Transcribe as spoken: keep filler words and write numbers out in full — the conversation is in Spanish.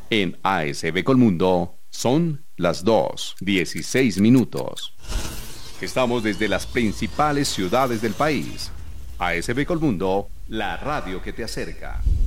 En A S B Colmundo son las dos, dieciséis minutos. Estamos desde las principales ciudades del país. A S B Colmundo, la radio que te acerca.